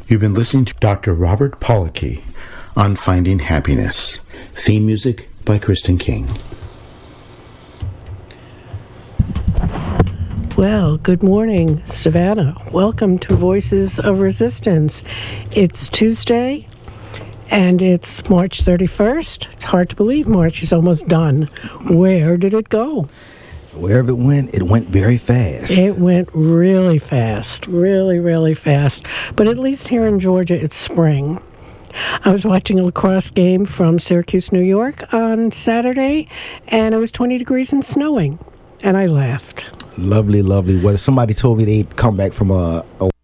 You've been listening to Dr. Robert Pollocky on Finding Happiness. Theme music by Kristen King. Well, good morning, Savannah. Welcome to Voices of Resistance. It's Tuesday, and it's March 31st. It's hard to believe March is almost done. Where did it go? Wherever it went very fast. It went really fast, really fast. But at least here in Georgia, it's spring. I was watching a lacrosse game from Syracuse, New York on Saturday, and it was 20 degrees and snowing, and I laughed. Lovely weather. Somebody told me they'd come back from a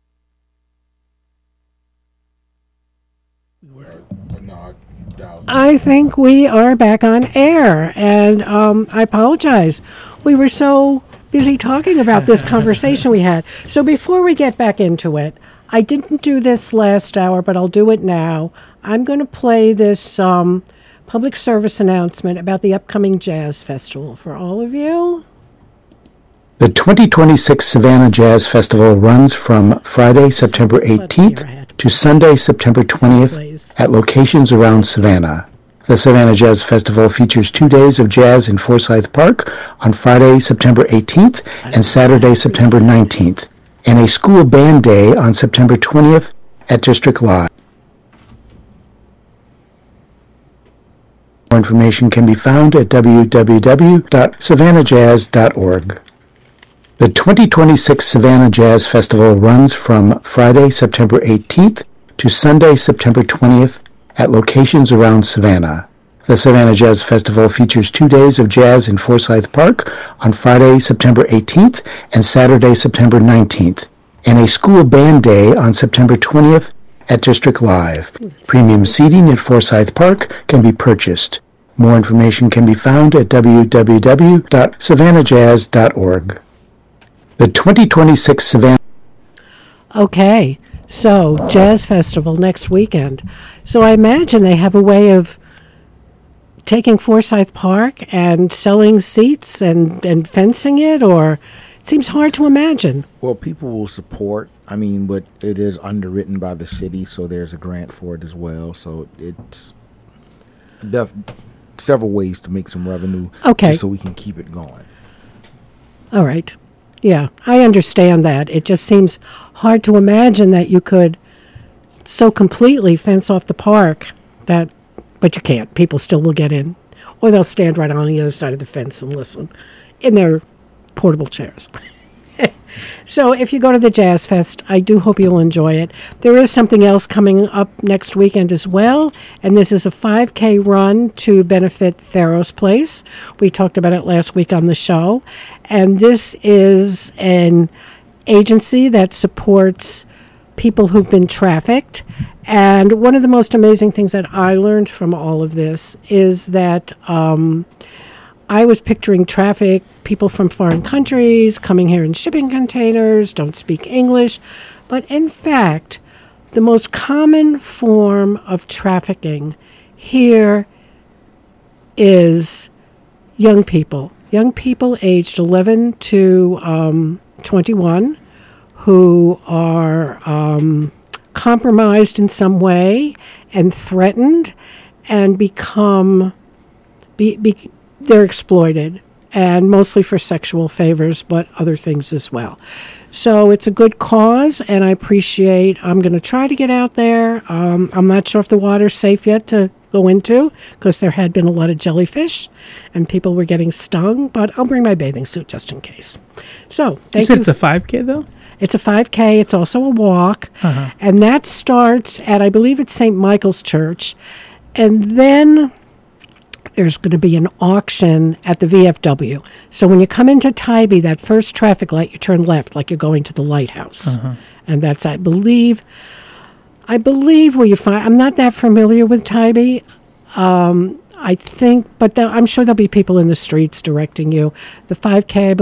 I think we are back on air, and I apologize. We were so busy talking about this conversation we had. So before we get back into it, I didn't do this last hour, but I'll do it now. I'm going to play this public service announcement about the upcoming Jazz Festival for all of you. The 2026 Savannah Jazz Festival runs from Friday, September 18th to Sunday, September 20th at locations around Savannah. The Savannah Jazz Festival features 2 days of jazz in Forsyth Park on Friday, September 18th and Saturday, September 19th, and a school band day on September 20th at District Live. More information can be found at www.savannahjazz.org. The 2026 Savannah Jazz Festival runs from Friday, September 18th to Sunday, September 20th at locations around Savannah. The Savannah Jazz Festival features 2 days of jazz in Forsyth Park on Friday, September 18th and Saturday, September 19th, and a school band day on September 20th at District Live. Premium seating at Forsyth Park can be purchased. More information can be found at www.savannahjazz.org. The 2026 Savannah... Okay, so Jazz Festival next weekend. So I imagine they have a way of taking Forsyth Park and selling seats and fencing it, or it seems hard to imagine. Well, people will support, but it is underwritten by the city, so there's a grant for it as well. So it's several ways to make some revenue, just so we can keep it going. All right. Yeah, I understand that. It just seems hard to imagine that you could so completely fence off the park but you can't. People still will get in, or they'll stand right on the other side of the fence and listen in their portable chairs. So if you go to the Jazz Fest, I do hope you'll enjoy it. There is something else coming up next weekend as well, and this is a 5K run to benefit Theros Place. We talked about it last week on the show, and this is an agency that supports people who've been trafficked. And one of the most amazing things that I learned from all of this is that I was picturing traffic, people from foreign countries coming here in shipping containers, don't speak English. But in fact, the most common form of trafficking here is young people aged 11 to 21 who are compromised in some way and threatened and they're exploited, and mostly for sexual favors, but other things as well. So it's a good cause, and I'm going to try to get out there. I'm not sure if the water's safe yet to go into, because there had been a lot of jellyfish, and people were getting stung, but I'll bring my bathing suit just in case. So, thank you. You said it's a 5K, though? It's a 5K. It's also a walk, and that starts at, I believe it's St. Michael's Church, and then there's going to be an auction at the VFW. So when you come into Tybee, that first traffic light, you turn left like you're going to the lighthouse. And that's, I believe where you find, I'm not that familiar with Tybee. I think, but I'm sure there'll be people in the streets directing you. The 5K,